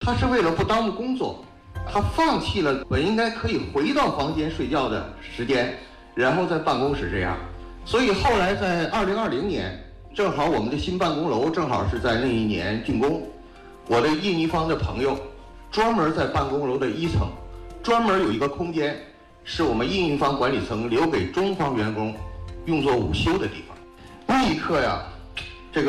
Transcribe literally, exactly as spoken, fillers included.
他是为了不耽误工作，他放弃了本应该可以回到房间睡觉的时间，然后在办公室这样。所以后来在二零二零年，正好我们的新办公楼正好是在那一年竣工，我的印尼方的朋友专门在办公楼的一层，专门有一个空间，是我们印尼方管理层留给中方员工用作午休的地方。那一刻呀。